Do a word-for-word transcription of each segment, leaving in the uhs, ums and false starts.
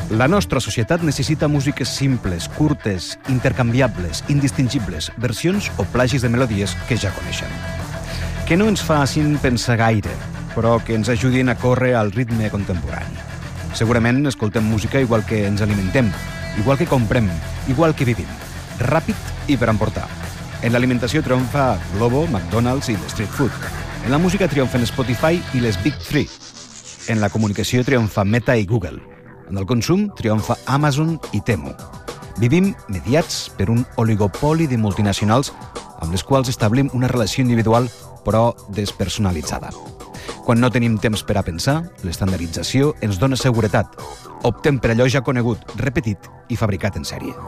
La nostra societat necessita músiques simples, curtes, intercanviables, indistingibles, versions o plagis de melodies que ja coneixen. Que no ens facin pensar gaire, però que ens ajudin a córrer al ritme contemporani. Segurament escoltem música igual que ens alimentem, igual que comprem, igual que vivim. Ràpid i per emportar. En l'alimentació triomfa Globo, McDonald's i l'street food. En la música triomfen Spotify i les Big Three. En la comunicació triomfa Meta i Google. En el consum triomfa Amazon i Temu. Vivim mediats per un oligopoli de multinacionals amb les quals establim una relació individual però despersonalitzada. Quan no tenim temps per a pensar, l'estandardització ens dona seguretat. Optem per allò ja conegut, repetit i fabricat en sèrie.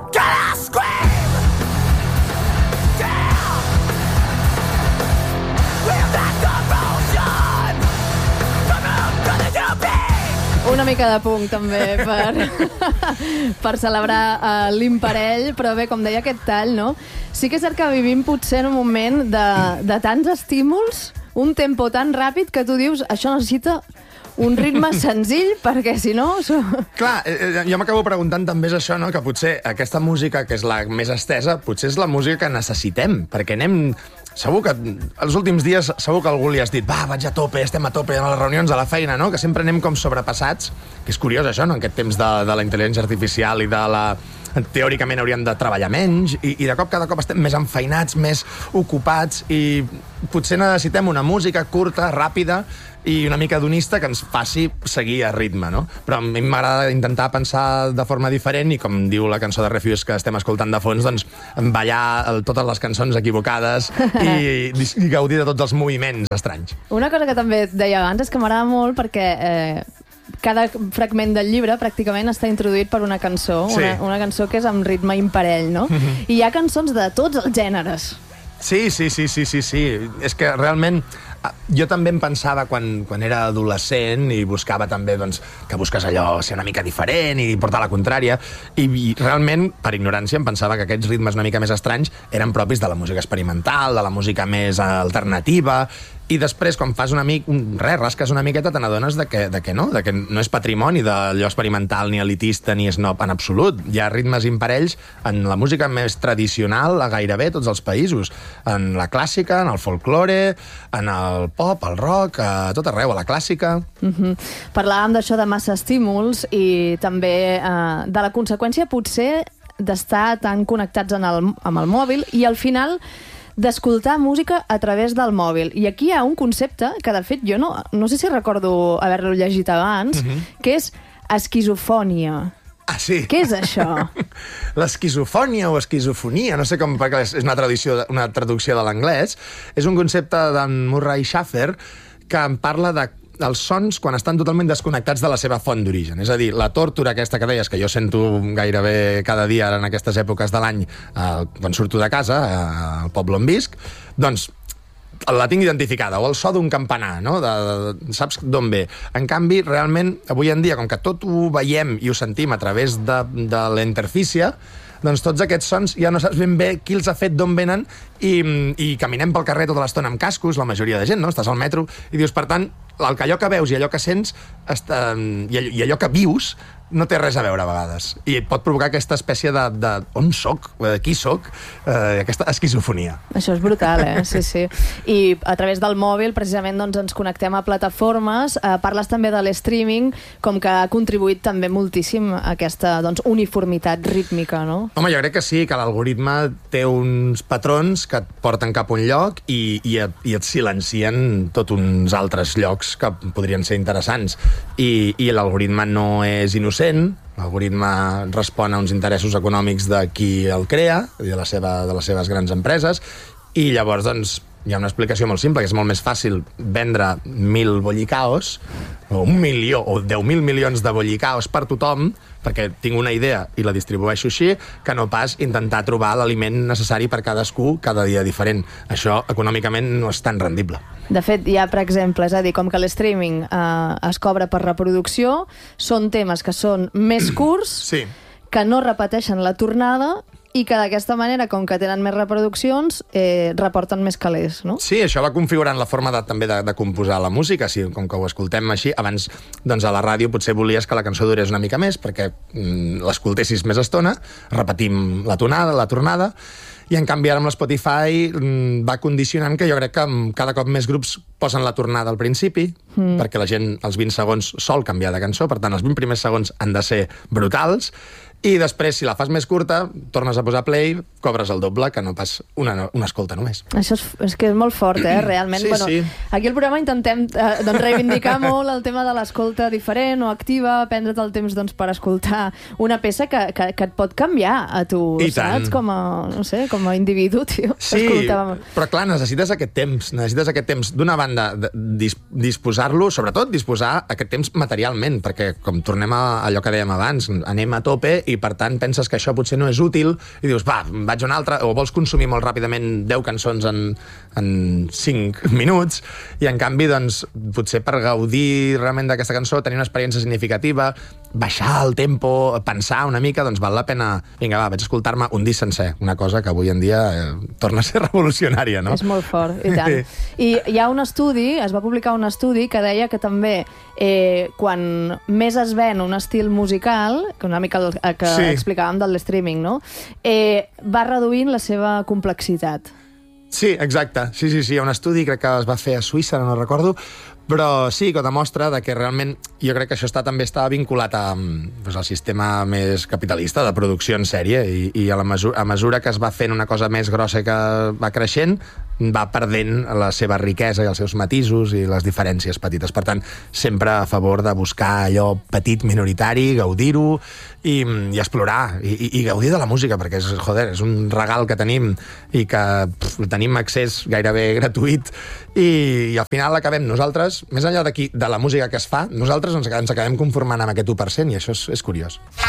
Una mica de punk, també, per, per celebrar uh, l'imparell, però bé, com deia aquest tall, no? Sí que és cert que vivim potser en un moment de, de tants estímuls, un tempo tan ràpid que tu dius, això necessita un ritme senzill, perquè si no... So... Clar, eh, jo m'acabo preguntant també és això, no? Que potser aquesta música, que és la més estesa, potser és la música que necessitem, perquè anem... Segur que els últims dies segur que algú li has dit va, vaig a tope, estem a tope a les reunions de la feina, no? Que sempre anem com sobrepassats, que és curiós això, no? En aquest temps de, de la intel·ligència artificial i de la... Teòricament hauríem de treballar menys i, i de cop cada cop estem més enfeinats, més ocupats i potser necessitem una música curta, ràpida i una mica donista que ens faci seguir a ritme, no? Però a mi m'agrada intentar pensar de forma diferent i, com diu la cançó de Refuse que estem escoltant de fons, doncs ballar totes les cançons equivocades i, i gaudir de tots els moviments estranys. Una cosa que també et deia abans és que m'agrada molt perquè... Eh... cada fragment del llibre pràcticament està introduït per una cançó, sí. una, una cançó que és amb ritme imparell, no? Mm-hmm. I hi ha cançons de tots els gèneres. Sí, sí, sí, sí, sí, sí. És que realment jo també em pensava quan, quan era adolescent i buscava també doncs, que busques allò, ser una mica diferent i portar la contrària, i, i realment, per ignorància, em pensava que aquests ritmes una mica més estranys eren propis de la música experimental, de la música més alternativa, i després, quan fas una mica, res, rasques una miqueta, te n'adones de que, de que no, de que no és patrimoni d'allò experimental, ni elitista, ni snob en absolut. Hi ha ritmes imparells en la música més tradicional a gairebé tots els països. En la clàssica, en el folklore, en el pop, el rock, a tot arreu, a la clàssica. Mm-hmm. Parlàvem d'això de massa estímuls i també eh, de la conseqüència potser d'estar tan connectats en el, amb el mòbil i al final d'escoltar música a través del mòbil. I aquí hi ha un concepte que, de fet, jo no, no sé si recordo haver-lo llegit abans, mm-hmm. que és esquizofònia. Ah, sí? Què és això? L'esquizofònia o esquizofonia, no sé com, perquè és una traducció, una traducció de l'anglès, és un concepte d'en Murray Schafer que en parla de els sons quan estan totalment desconnectats de la seva font d'origen. És a dir, la tórtora aquesta que deies, que jo sento gairebé cada dia en aquestes èpoques de l'any, eh, quan surto de casa, eh, al poble on visc, doncs la tinc identificada, o el so d'un campanar, no? De, de, saps d'on ve. En canvi, realment, avui en dia, com que tot ho veiem i ho sentim a través de, de la interfície, doncs tots aquests sons ja no saps ben bé qui els ha fet, d'on venen, i, i caminem pel carrer tota l'estona amb cascos, la majoria de gent, no? Estàs al metro, i dius, per tant, el que allò que veus i allò que sents està, i allò que vius no té res a veure a vegades. I et pot provocar aquesta espècie de, de on soc, de qui soc, eh, aquesta esquizofonia. Això és brutal, eh? Sí, sí. I a través del mòbil, precisament, doncs, ens connectem a plataformes. Eh, parles també de l'streaming, com que ha contribuït també moltíssim a aquesta doncs, uniformitat rítmica, no? Home, jo crec que sí, que l'algoritme té uns patrons que et porten cap a un lloc i, i, et, i et silencien tots uns altres llocs que podrien ser interessants. I, i l'algoritme no és innocent. L'algoritme respon a uns interessos econòmics de qui el crea, de, la seva, de les seves grans empreses, i llavors doncs, hi ha una explicació molt simple, que és molt més fàcil vendre mil bollicaos, o un milió, o deu mil milions de bollicaos per tothom, perquè tinc una idea i la distribueixo així, que no pas intentar trobar l'aliment necessari per cadascú cada dia diferent. Això econòmicament no és tan rendible. De fet, hi ha, per exemple, és a dir, com que l'streaming eh, es cobra per reproducció, són temes que són més curts, sí. que no repeteixen la tornada i que d'aquesta manera, com que tenen més reproduccions, eh, reporten més calés, no? Sí, això va configurant la forma de, també de, de composar la música. Sí, com que ho escoltem així, abans doncs, a la ràdio potser volies que la cançó durés una mica més perquè mm, l'escoltessis més estona, repetim la tonada, la tornada, i en canvi ara amb l'Spotify mm, va condicionant que jo crec que cada cop més grups posen la tornada al principi, mm. perquè la gent als vint segons sol canviar de cançó, per tant els vint primers segons han de ser brutals, i després, si la fas més curta, tornes a posar play, cobres el doble, que no pas una, una escolta només. Això és, és que és molt fort, eh, realment. Sí, bueno, sí. Aquí al programa intentem eh, doncs, reivindicar molt el tema de l'escolta diferent o activa, prendre't el temps doncs, per escoltar una peça que, que, que et pot canviar a tu, I saps? tant. Com a, no sé, com a individu, tio. Sí, Escoltàvem. però clar, necessites aquest temps, necessites aquest temps. D'una banda, dis disposar-lo, sobretot disposar aquest temps materialment, perquè com tornem a allò que dèiem abans, anem a tope i per tant penses que això potser no és útil i dius, va, vaig a una altra, o vols consumir molt ràpidament deu cançons en, en cinc minuts, i en canvi, doncs, potser per gaudir realment d'aquesta cançó, tenir una experiència significativa, baixar el tempo, pensar una mica, doncs val la pena, vinga, va, vaig a escoltar-me un disc sencer, una cosa que avui en dia eh, torna a ser revolucionària, no? És molt fort, i tant. I hi ha un estudi, es va publicar un estudi que deia que també eh, quan més es ven un estil musical, que una mica el que sí. explicàvem del streaming, no? Eh, va reduint la seva complexitat. Sí, exacte. Sí, sí, sí. Hi ha un estudi, crec que es va fer a Suïssa, no recordo, però sí que demostra de que realment jo crec que això està, també està vinculat a, doncs, al sistema més capitalista de producció en sèrie i, i a, la mesura, a mesura que es va fent una cosa més grossa que va creixent, va perdent la seva riquesa i els seus matisos i les diferències petites. Per tant, sempre a favor de buscar allò petit, minoritari, gaudir-ho i, i explorar, i, i gaudir de la música, perquè és, joder, és un regal que tenim i que pff, tenim accés gairebé gratuït i, i al final acabem nosaltres, més enllà d'aquí, de la música que es fa, nosaltres ens, ens acabem conformant amb aquest u per cent i això és, és curiós.